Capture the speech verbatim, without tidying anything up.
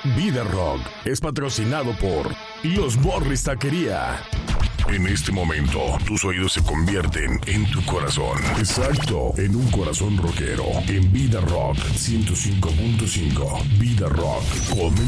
Vida Rock es patrocinado por Los Morris Taquería. En este momento, tus oídos se convierten en tu corazón. Exacto, en un corazón rockero. En Vida Rock ciento cinco punto cinco. Vida Rock. Come